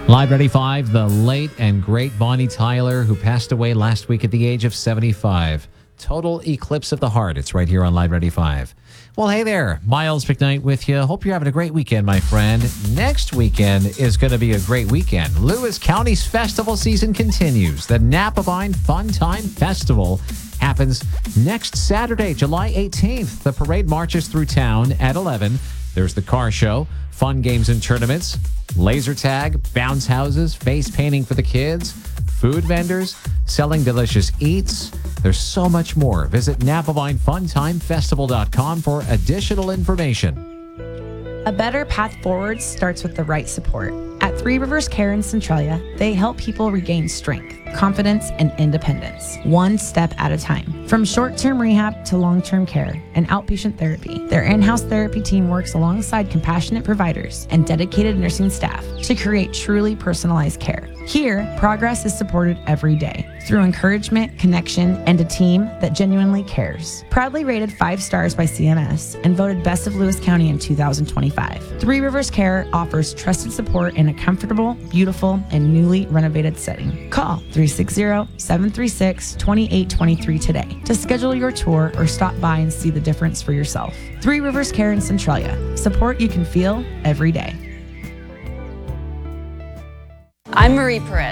Live Ready 5, the late and great Bonnie Tyler, who passed away last week at the age of 75. Total eclipse of the heart. It's right here on Live Ready 5. Well, hey there. Miles McKnight with you. Hope you're having a great weekend, my friend. Next weekend is going to be a great weekend. Lewis County's festival season continues. The Napavine Fun Time Festival happens next Saturday, July 18th. The parade marches through town at 11. There's the car show, fun games and tournaments, laser tag, bounce houses, face painting for the kids, food vendors, selling delicious eats. There's so much more. Visit NapavineFunTimeFestival.com for additional information. A better path forward starts with the right support. At Three Rivers Care in Centralia, they help people regain strength, confidence, and independence, one step at a time. From short-term rehab to long-term care and outpatient therapy, their in-house therapy team works alongside compassionate providers and dedicated nursing staff to create truly personalized care. Here, progress is supported every day through encouragement, connection, and a team that genuinely cares. Proudly rated 5 stars by CMS and voted Best of Lewis County in 2025, Three Rivers Care offers trusted support in a comfortable, beautiful, and newly renovated setting. Call 360-736-2823 today to schedule your tour or stop by and see the difference for yourself. Three Rivers Care in Centralia. Support you can feel every day. I'm Marie Perez.